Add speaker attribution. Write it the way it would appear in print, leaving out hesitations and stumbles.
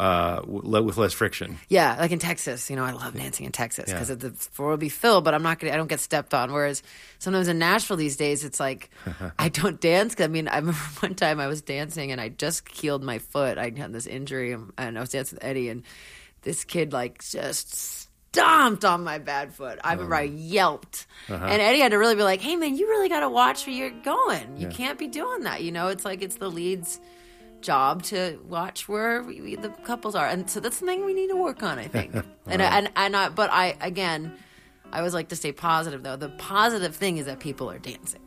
Speaker 1: with less friction.
Speaker 2: Yeah, like in Texas, I love dancing in Texas because the floor will be filled, but I don't get stepped on. Whereas sometimes in Nashville these days, it's like I don't dance. I remember one time I was dancing and I just healed my foot. I had this injury and I was dancing with Eddie, and this kid just stomped on my bad foot. I remember I yelped. And Eddie had to really be like, hey, man, you really got to watch where you're going. You can't be doing that. It's like it's the lead's job to watch where the couples are. And so that's something we need to work on, I think. But I always like to stay positive, though. The positive thing is that people are dancing.